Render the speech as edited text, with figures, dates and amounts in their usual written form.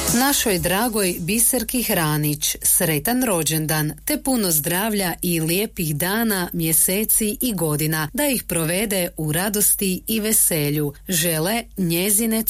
Našoj dragoj Biserki Hranić sretan rođendan te puno zdravlja i lijepih dana, mjeseci i godina da ih provede u radosti i veselju. Žele njezine